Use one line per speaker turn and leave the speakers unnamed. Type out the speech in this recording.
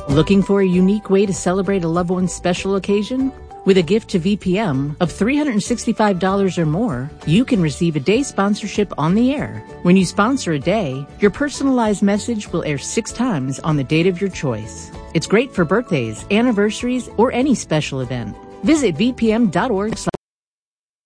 Looking for a unique way to celebrate a loved one's special occasion? With a gift to VPM of $365 or more, you can receive a day sponsorship on the air. When you sponsor a day, your personalized message will air 6 times on the date of your choice. It's great for birthdays, anniversaries, or any special event. Visit vpm.org.